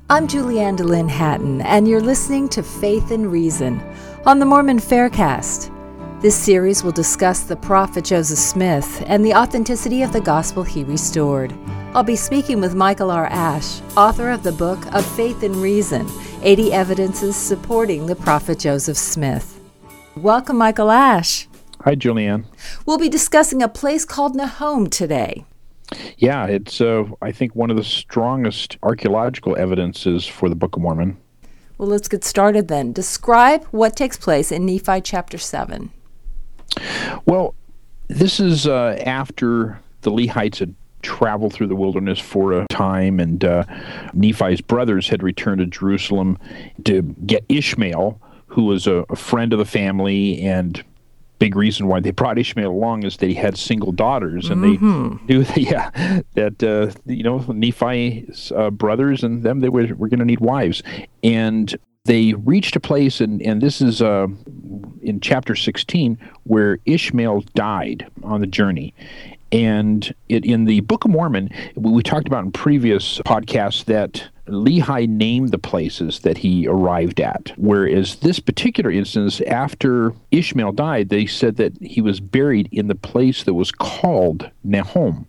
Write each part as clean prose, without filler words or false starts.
I'm Julianne DeLynn Hatton, and you're listening to Faith and Reason on the Mormon Faircast. This series will discuss the prophet Joseph Smith and the authenticity of the gospel he restored. I'll be speaking with Michael R. Ash, author of the book of Faith and Reason, 80 Evidences Supporting the Prophet Joseph Smith. Welcome, Michael Ash. Hi, Julianne. We'll be discussing a place called Nahom today. Yeah, it's, I think, one of the strongest archaeological evidences for the Book of Mormon. Well, let's get started then. Describe what takes place in Nephi chapter 7. Well, this is after the Lehites had traveled through the wilderness for a time, and Nephi's brothers had returned to Jerusalem to get Ishmael, who was a friend of the family, and big reason why they brought Ishmael along is that he had single daughters, and they knew that Nephi's brothers and them, they were going to need wives. And they reached a place, and this is in chapter 16, where Ishmael died on the journey. And in the Book of Mormon, we talked about in previous podcasts that Lehi named the places that he arrived at, whereas this particular instance, after Ishmael died, they said that he was buried in the place that was called Nahom.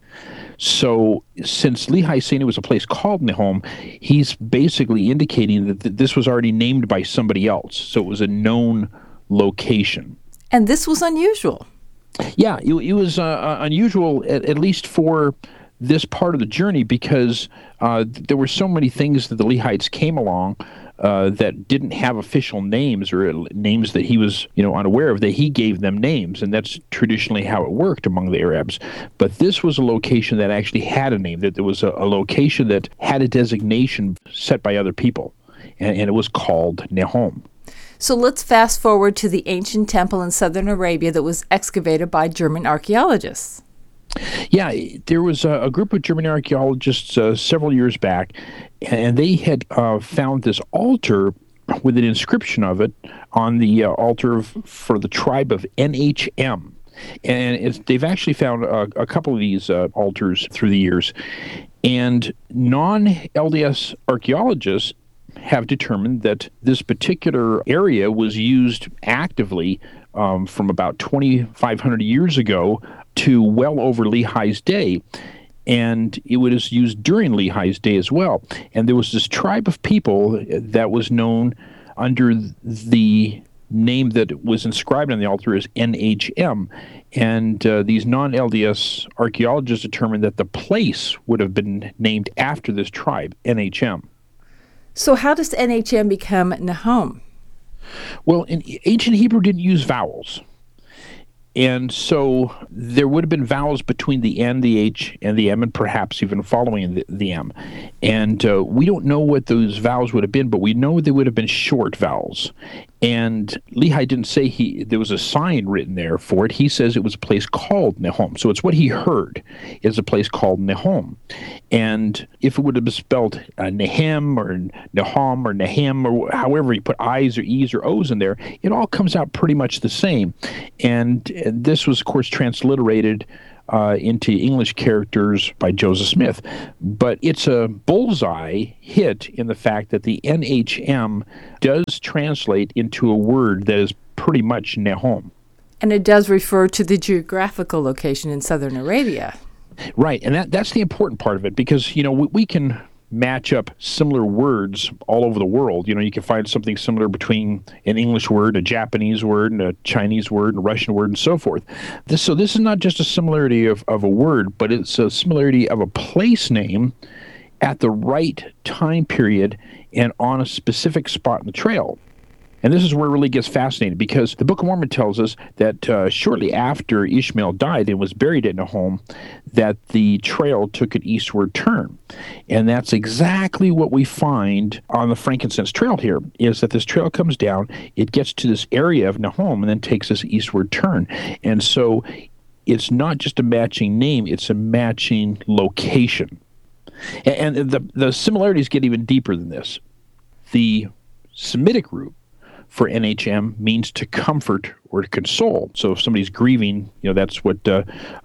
So since Lehi's saying it was a place called Nahom, he's basically indicating that this was already named by somebody else, so it was a known location. And this was unusual. Yeah, it was unusual, at least for this part of the journey, because there were so many things that the Lehites came along that didn't have official names, or names that he was unaware of, that he gave them names, and that's traditionally how it worked among the Arabs. But this was a location that actually had a name, that there was a location that had a designation set by other people, and it was called Nahom. So let's fast forward to the ancient temple in southern Arabia that was excavated by German archaeologists. Yeah, there was a group of German archaeologists several years back, and they had found this altar with an inscription of it on the altar for the tribe of NHM. And they've actually found a couple of these altars through the years. And non-LDS archaeologists have determined that this particular area was used actively from about 2,500 years ago to well over Lehi's day, and it was used during Lehi's day as well. And there was this tribe of people that was known under the name that was inscribed on the altar as NHM, and these non-LDS archaeologists determined that the place would have been named after this tribe, NHM. So how does NHM become Nahom? Well, in ancient Hebrew didn't use vowels. And so there would have been vowels between the N, the H, and the M, and perhaps even following the M. And we don't know what those vowels would have been, but we know they would have been short vowels. And Lehi didn't say there was a sign written there for it. He says it was a place called Nahom. So it's what he heard, is a place called Nahom. And if it would have been spelled Nahem or Nahom or Nahem, or however you put I's or E's or O's in there, it all comes out pretty much the same. And this was, of course, transliterated into English characters by Joseph Smith. But it's a bullseye hit in the fact that the NHM does translate into a word that is pretty much Nahom. And it does refer to the geographical location in southern Arabia. Right, and that's the important part of it, because, we can match up similar words all over the world. You can find something similar between an English word, a Japanese word, and a Chinese word, and a Russian word, and so forth. This is not just a similarity of a word, but it's a similarity of a place name at the right time period and on a specific spot in the trail. And this is where it really gets fascinating, because the Book of Mormon tells us that shortly after Ishmael died and was buried at Nahom, that the trail took an eastward turn. And that's exactly what we find on the Frankincense Trail here, is that this trail comes down, it gets to this area of Nahom, and then takes this eastward turn. And so it's not just a matching name, it's a matching location. And the similarities get even deeper than this. The Semitic root for NHM means to comfort or to console. So if somebody's grieving, that's what the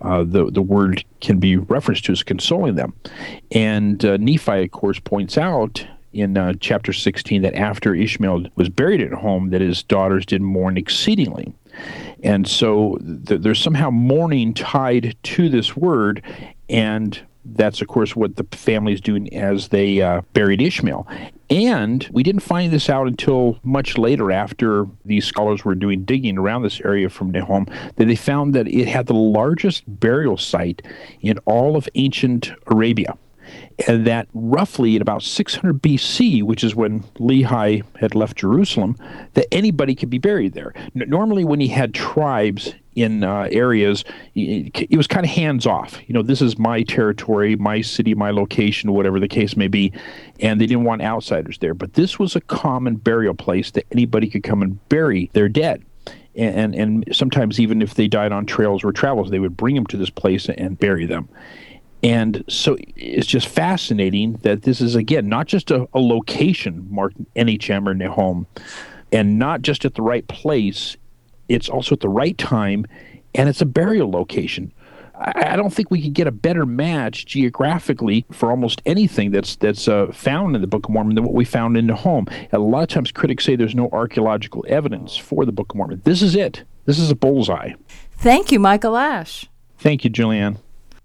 word can be referenced to, as consoling them. And Nephi, of course, points out in chapter 16 that after Ishmael was buried at home, that his daughters did mourn exceedingly. And so there's somehow mourning tied to this word, and that's, of course, what the family is doing as they buried Ishmael. And we didn't find this out until much later, after these scholars were doing digging around this area from Nahom, that they found that it had the largest burial site in all of ancient Arabia. And that roughly at about 600 BC, which is when Lehi had left Jerusalem, that anybody could be buried there. Normally when you had tribes in areas, it was kind of hands-off. This is my territory, my city, my location, whatever the case may be, and they didn't want outsiders there. But this was a common burial place that anybody could come and bury their dead. And sometimes even if they died on trails or travels, they would bring them to this place and bury them. And so it's just fascinating that this is, again, not just a location marked NHM or Nahom, and not just at the right place, it's also at the right time, and it's a burial location. I don't think we could get a better match geographically for almost anything that's found in the Book of Mormon than what we found in Nahom. A lot of times critics say there's no archaeological evidence for the Book of Mormon. This is it. This is a bullseye. Thank you, Michael Ash. Thank you, Julianne.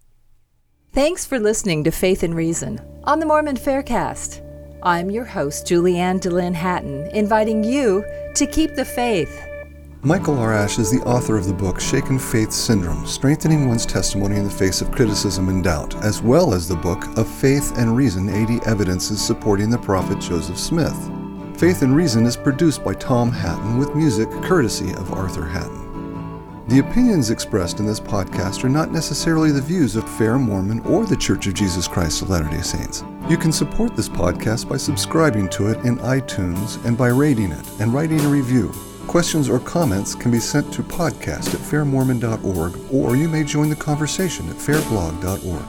Thanks for listening to Faith and Reason on the Mormon Faircast. I'm your host, Julianne DeLynn Hatton, inviting you to keep the faith. Michael R. Ash is the author of the book Shaken Faith Syndrome, Strengthening One's Testimony in the Face of Criticism and Doubt, as well as the book Of Faith and Reason, 80 Evidences Supporting the Prophet Joseph Smith. Faith and Reason is produced by Tom Hatton with music courtesy of Arthur Hatton. The opinions expressed in this podcast are not necessarily the views of Fair Mormon or the Church of Jesus Christ of Latter-day Saints. You can support this podcast by subscribing to it in iTunes and by rating it and writing a review. Questions or comments can be sent to podcast@fairmormon.org, or you may join the conversation at fairblog.org.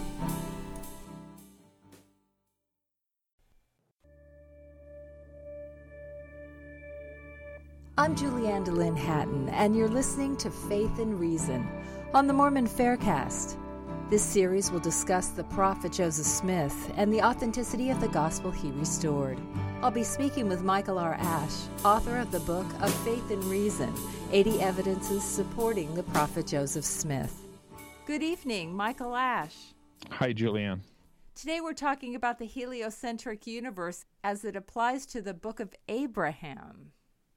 I'm Julianne DeLynn Hatton, and you're listening to Faith and Reason on the Mormon Faircast. This series will discuss the prophet Joseph Smith and the authenticity of the gospel he restored. I'll be speaking with Michael R. Ash, author of the book Of Faith and Reason, 80 Evidences Supporting the Prophet Joseph Smith. Good evening, Michael Ash. Hi, Julianne. Today we're talking about the heliocentric universe as it applies to the book of Abraham.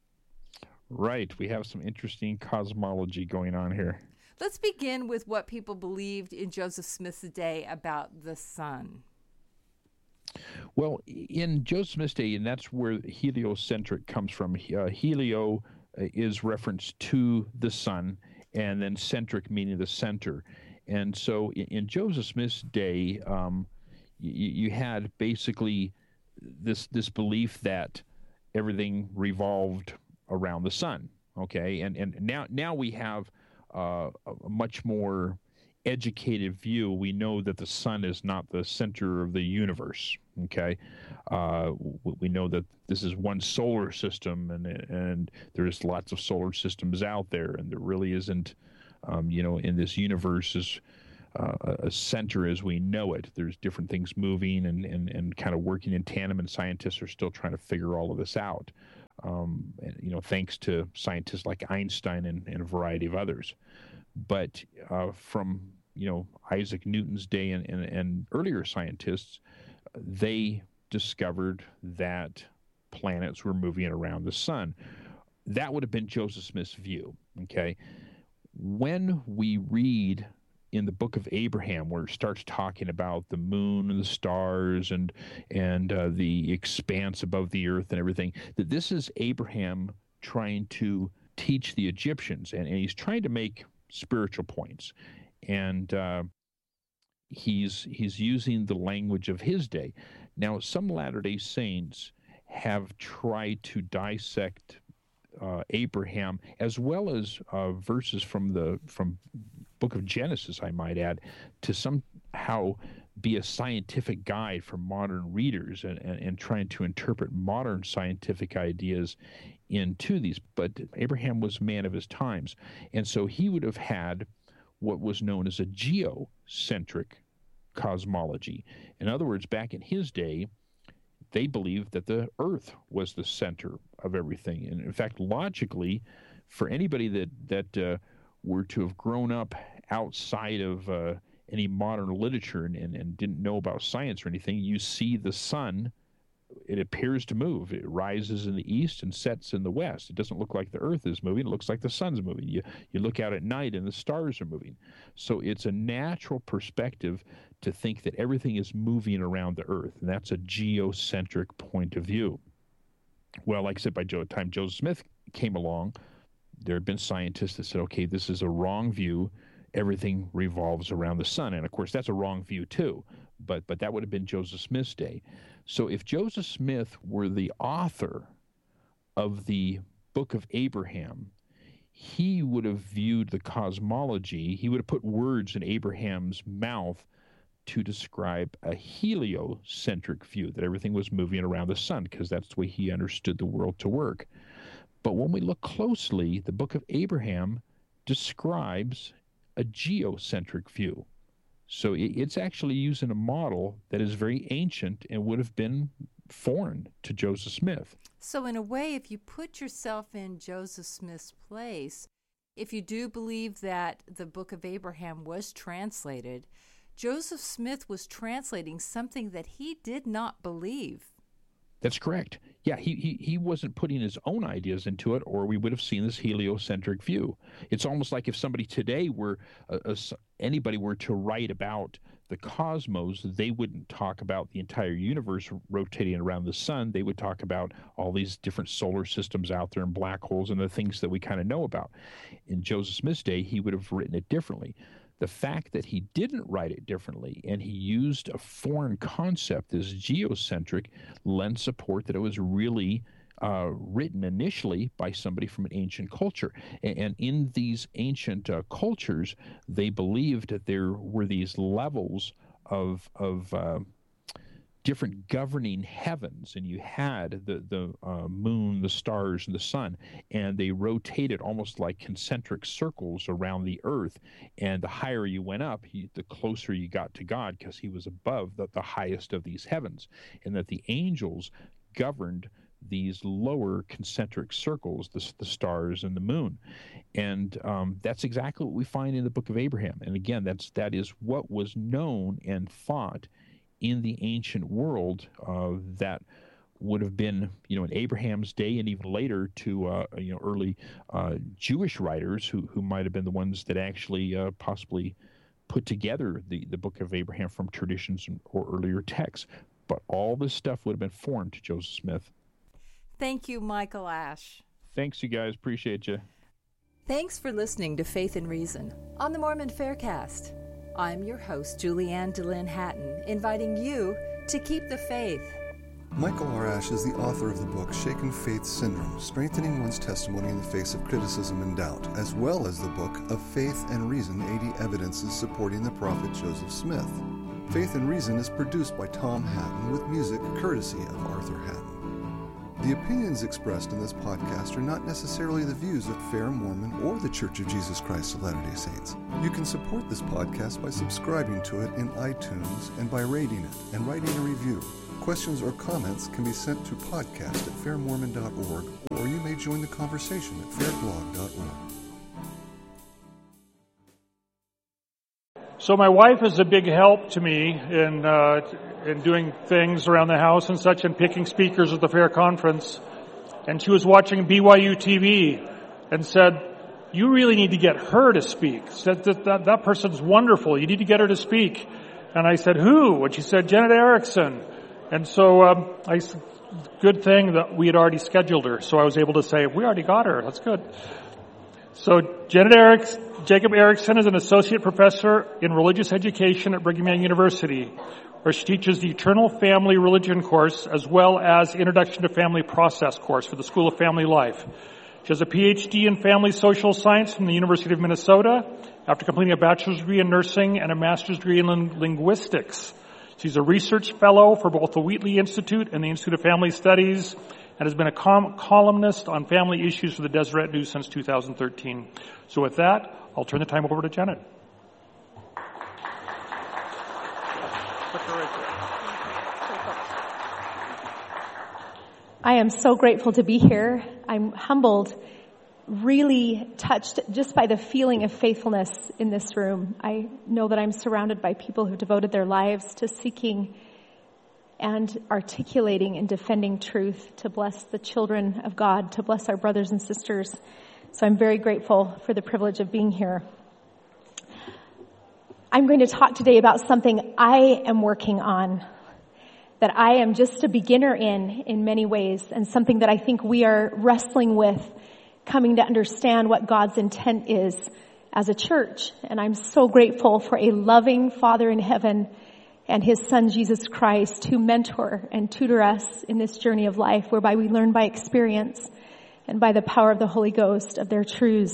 Right. We have some interesting cosmology going on here. Let's begin with what people believed in Joseph Smith's day about the sun. Well, in Joseph Smith's day, and that's where heliocentric comes from. Helio is reference to the sun, and then centric meaning the center. And so in Joseph Smith's day, you had basically this belief that everything revolved around the sun. Okay, and now we have a much more educated view. We know that the sun is not the center of the universe. Okay, we know that this is one solar system, and there's lots of solar systems out there, and there really isn't, in this universe is a center as we know it. There's different things moving and kind of working in tandem, and scientists are still trying to figure all of this out. Thanks to scientists like Einstein and a variety of others. But from Isaac Newton's day and earlier scientists, they discovered that planets were moving around the sun. That would have been Joseph Smith's view. Okay, when we read in the book of Abraham, where it starts talking about the moon and the stars and the expanse above the earth and everything, that this is Abraham trying to teach the Egyptians, and he's trying to make spiritual points, and he's using the language of his day. Now, some Latter-day Saints have tried to dissect Abraham, as well as verses from book of Genesis, I might add, to somehow be a scientific guide for modern readers and trying to interpret modern scientific ideas into these. But Abraham was a man of his times, and so he would have had what was known as a geocentric cosmology. In other words, back in his day, they believed that the earth was the center of everything. And in fact, logically, for anybody that were to have grown up outside of any modern literature and didn't know about science or anything, you see the sun, it appears to move. It rises in the east and sets in the west. It doesn't look like the earth is moving. It looks like the sun's moving. You look out at night and the stars are moving. So it's a natural perspective to think that everything is moving around the earth, and that's a geocentric point of view. Well, like I said, by the time Joseph Smith came along, there have been scientists that said, okay, this is a wrong view. Everything revolves around the sun. And of course, that's a wrong view too. But that would have been Joseph Smith's day. So if Joseph Smith were the author of the Book of Abraham, he would have viewed the cosmology, he would have put words in Abraham's mouth to describe a heliocentric view, that everything was moving around the sun, because that's the way he understood the world to work. But when we look closely, the Book of Abraham describes a geocentric view. So it's actually using a model that is very ancient and would have been foreign to Joseph Smith. So in a way, if you put yourself in Joseph Smith's place, if you do believe that the Book of Abraham was translated, Joseph Smith was translating something that he did not believe. That's correct. Yeah, he wasn't putting his own ideas into it, or we would have seen this heliocentric view. It's almost like if somebody today were, anybody were to write about the cosmos, they wouldn't talk about the entire universe rotating around the sun. They would talk about all these different solar systems out there and black holes and the things that we kind of know about. In Joseph Smith's day, he would have written it differently. The fact that he didn't write it differently and he used a foreign concept as geocentric lends support that it was really written initially by somebody from an ancient culture. And in these ancient cultures, they believed that there were these levels of different governing heavens, and you had the moon, the stars, and the sun, and they rotated almost like concentric circles around the earth. And the higher you went up, the closer you got to God, because he was above the highest of these heavens, and that the angels governed these lower concentric circles, the stars and the moon. And that's exactly what we find in the Book of Abraham. And again, that is what was known and thought in the ancient world, that would have been, in Abraham's day and even later to, early Jewish writers who might have been the ones that actually possibly put together the Book of Abraham from traditions or earlier texts. But all this stuff would have been foreign to Joseph Smith. Thank you, Michael Ash. Thanks, you guys. Appreciate you. Thanks for listening to Faith and Reason on the Mormon Faircast. I'm your host, Julianne DeLynn Hatton, inviting you to keep the faith. Michael R. Ash is the author of the book Shaken Faith Syndrome, Strengthening One's Testimony in the Face of Criticism and Doubt, as well as the book of Faith and Reason, 80 Evidences Supporting the Prophet Joseph Smith. Faith and Reason is produced by Tom Hatton with music courtesy of Arthur Hatton. The opinions expressed in this podcast are not necessarily the views of Fair Mormon or the Church of Jesus Christ of Latter-day Saints. You can support this podcast by subscribing to it in iTunes and by rating it and writing a review. Questions or comments can be sent to podcast@fairmormon.org, or you may join the conversation at fairblog.org. So my wife is a big help to me in doing things around the house and such, and picking speakers at the fair conference. And she was watching BYU TV and said, "You really need to get her to speak." Said that person's wonderful. You need to get her to speak. And I said, "Who?" And she said, "Janet Erickson." And so I said, good thing that we had already scheduled her. So I was able to say, "We already got her. That's good." So Jacob Erickson is an associate professor in religious education at Brigham Young University, where she teaches the Eternal Family Religion course as well as Introduction to Family Process course for the School of Family Life. She has a PhD in Family Social Science from the University of Minnesota after completing a bachelor's degree in nursing and a master's degree in linguistics. She's a research fellow for both the Wheatley Institute and the Institute of Family Studies, and has been a columnist on family issues for the Deseret News since 2013. So with that, I'll turn the time over to Janet. I am so grateful to be here. I'm humbled, really touched just by the feeling of faithfulness in this room. I know that I'm surrounded by people who devoted their lives to seeking and articulating and defending truth, to bless the children of God, to bless our brothers and sisters. So I'm very grateful for the privilege of being here. I'm going to talk today about something I am working on, that I am just a beginner in many ways, and something that I think we are wrestling with, coming to understand what God's intent is as a church. And I'm so grateful for a loving Father in heaven and His Son, Jesus Christ, who mentor and tutor us in this journey of life, whereby we learn by experience and by the power of the Holy Ghost of their truths.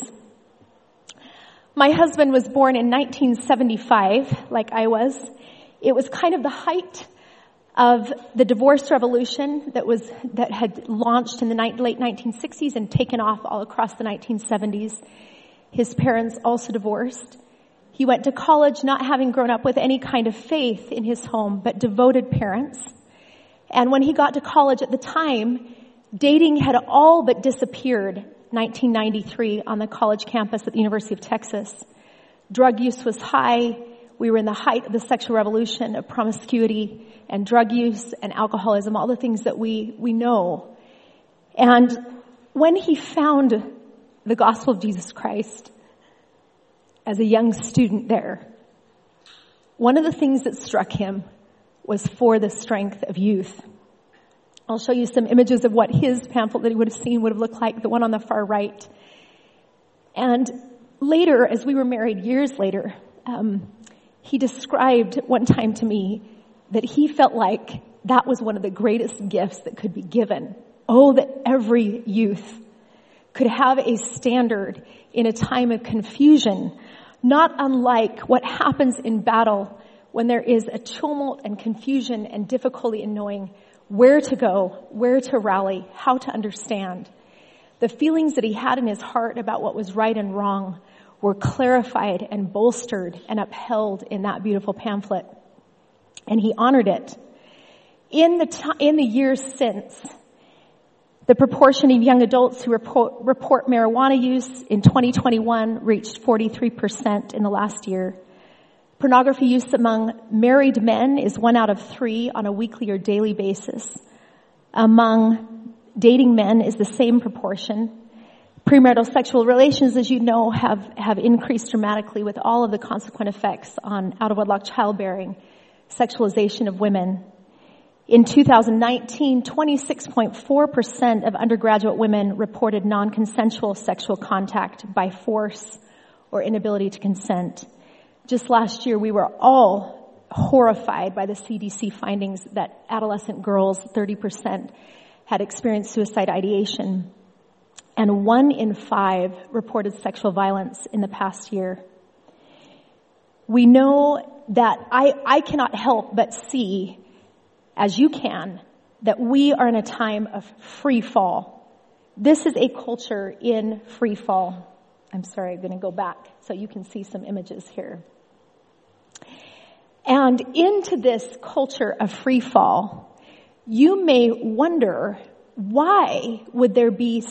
My husband was born in 1975, like I was. It was kind of the height of the divorce revolution that had launched in the late 1960s and taken off all across the 1970s. His parents also divorced. He went to college not having grown up with any kind of faith in his home, but devoted parents. And when he got to college at the time, dating had all but disappeared, 1993, on the college campus at the University of Texas. Drug use was high. We were in the height of the sexual revolution of promiscuity and drug use and alcoholism, all the things that we know. And when he found the gospel of Jesus Christ as a young student there, one of the things that struck him was for the strength of youth. I'll show you some images of what his pamphlet that he would have seen would have looked like, the one on the far right. And later, as we were married years later, he described one time to me that he felt like that was one of the greatest gifts that could be given. Oh, that every youth could have a standard in a time of confusion, not unlike what happens in battle when there is a tumult and confusion and difficulty in knowing where to go, where to rally, how to understand. The feelings that he had in his heart about what was right and wrong were clarified and bolstered and upheld in that beautiful pamphlet. And he honored it. In the years since, the proportion of young adults who report marijuana use in 2021 reached 43% in the last year. Pornography use among married men is 1 out of 3 on a weekly or daily basis. Among dating men is the same proportion. Premarital sexual relations, as you know, have increased dramatically with all of the consequent effects on out-of-wedlock childbearing, sexualization of women. In 2019, 26.4% of undergraduate women reported non-consensual sexual contact by force or inability to consent. Just last year, we were all horrified by the CDC findings that adolescent girls, 30%, had experienced suicide ideation. And 1 in 5 reported sexual violence in the past year. We know that I cannot help but see, as you can, that we are in a time of free fall. This is a culture in free fall. I'm sorry, I'm going to go back so you can see some images here. And into this culture of free fall, you may wonder, why would there be